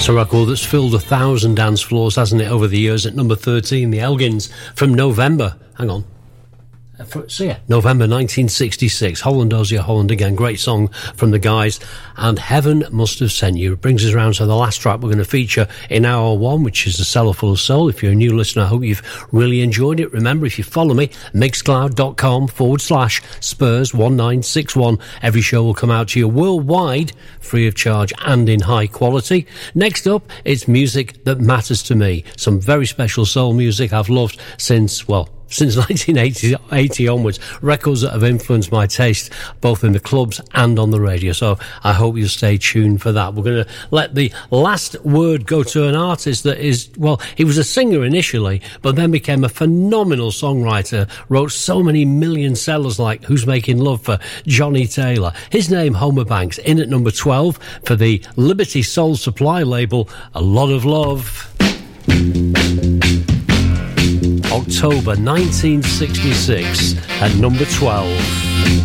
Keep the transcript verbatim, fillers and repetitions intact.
It's a record that's filled a thousand dance floors, hasn't it, over the years. At number thirteen, the Elgins from November. Hang on. For, so yeah, November nineteen sixty-six. Holland Dozier, Holland again. Great song from the guys. And Heaven Must Have Sent You. It brings us around to the last track we're going to feature in hour one, which is The Cellar Full of Soul. If you're a new listener, I hope you've really enjoyed it. Remember, if you follow me, mixcloud.com forward slash Spurs one nine six one. Every show will come out to you worldwide, free of charge and in high quality. Next up, it's music that matters to me. Some very special soul music I've loved since, well, since nineteen eighty onwards, records that have influenced my taste both in the clubs and on the radio. So I hope you'll stay tuned for that. We're going to let the last word go to an artist that is, well, he was a singer initially, but then became a phenomenal songwriter, wrote so many million sellers like Who's Making Love for Johnny Taylor. His name, Homer Banks, in at number twelve for the Liberty Soul Supply label, A Lot of Love. October nineteen sixty-six at number twelve.